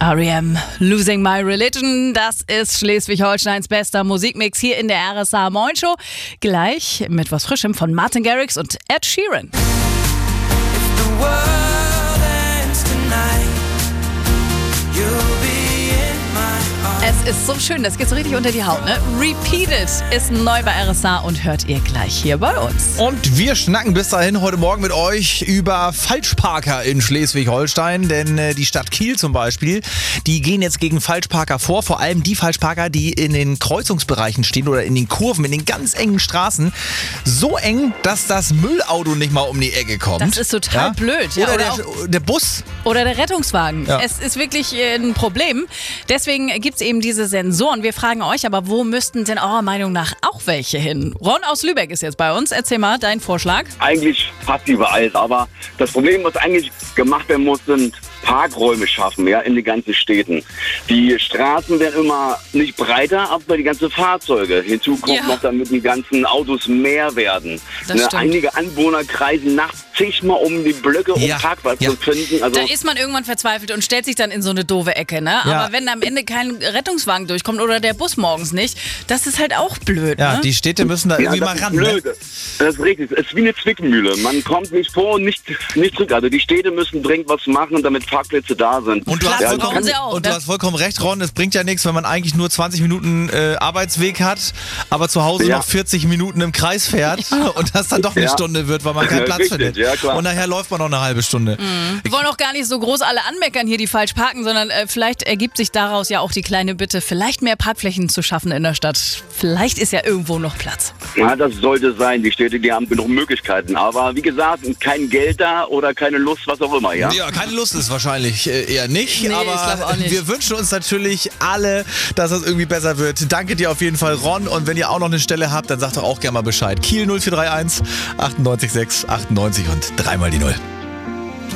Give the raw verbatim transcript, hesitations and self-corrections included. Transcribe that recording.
R E M, Losing My Religion, das ist Schleswig-Holsteins bester Musikmix hier in der R S A Moin Show. Gleich mit was Frischem von Martin Garrix und Ed Sheeran. Es ist so schön, das geht so richtig unter die Haut, ne? Repeated ist neu bei R S A und hört ihr gleich hier bei uns. Und wir schnacken bis dahin heute Morgen mit euch über Falschparker in Schleswig-Holstein, denn äh, die Stadt Kiel zum Beispiel, die gehen jetzt gegen Falschparker vor, vor allem die Falschparker, die in den Kreuzungsbereichen stehen oder in den Kurven, in den ganz engen Straßen, so eng, dass das Müllauto nicht mal um die Ecke kommt. Das ist total ja? blöd. Ja, oder oder, der, auch, der Bus. Oder der Rettungswagen. Ja. Es ist wirklich ein Problem. Deswegen gibt es eben diese Sensoren. Wir fragen euch aber, wo müssten denn eurer Meinung nach auch welche hin? Ron aus Lübeck ist jetzt bei uns. Erzähl mal deinen Vorschlag. Eigentlich fast überall, aber das Problem, was eigentlich gemacht werden muss, sind Parkräume schaffen, ja, in den ganzen Städten. Die Straßen werden immer nicht breiter, aber die ganzen Fahrzeuge. Hinzu kommt Ja. noch, damit die ganzen Autos mehr werden. Das Ne, stimmt. einige Anwohner kreisen nachts zigmal um die Blöcke, um Ja. Parkplatz Ja. zu finden. Also, Da ist man irgendwann verzweifelt und stellt sich dann in so eine doofe Ecke, ne? Ja. Aber wenn am Ende kein Rettungswagen durchkommt oder der Bus morgens nicht, das ist halt auch blöd, Ja, ne? die Städte müssen da ja, irgendwie das mal ist ran. blöd. Ne? Das ist richtig. Es ist wie eine Zwickmühle. Man kommt nicht vor und nicht, nicht zurück. Also die Städte müssen dringend was machen, damit Parkplätze da sind. Und du, Platz hast Ja, brauchen vollkommen, sie auch, und du ne? hast vollkommen recht, Ron. Es bringt ja nichts, wenn man eigentlich nur zwanzig Minuten äh, Arbeitsweg hat, aber zu Hause Ja. noch vierzig Minuten im Kreis fährt und das dann doch eine Ja. Stunde wird, weil man keinen Platz Richtig, findet. ja, klar. Und nachher läuft man noch eine halbe Stunde. Wir wollen auch gar nicht so groß alle anmeckern hier, die falsch parken, sondern äh, vielleicht ergibt sich daraus ja auch die kleine Bitte, vielleicht mehr Parkflächen zu schaffen in der Stadt. Vielleicht ist ja irgendwo noch Platz. Ja, das sollte sein. Die Städte, die haben genug Möglichkeiten. Aber wie gesagt, kein Geld da oder keine Lust, was auch immer, ja? Ja, keine Lust ist wahrscheinlich äh, eher nicht, Nee, ich aber glaub auch nicht. wir wünschen uns natürlich alle, dass es irgendwie besser wird. Danke dir auf jeden Fall, Ron. Und wenn ihr auch noch eine Stelle habt, dann sagt doch auch gerne mal Bescheid. Kiel null vier drei eins achtundneunzig sechs achtundneunzig und dreimal die Null.